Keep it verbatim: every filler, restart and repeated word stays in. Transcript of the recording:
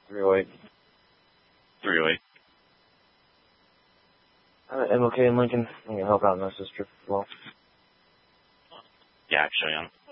three oh eight. three oh eight. I'm at M L K in Lincoln. I'm going to help out my sister as well. Yeah, actually, I'm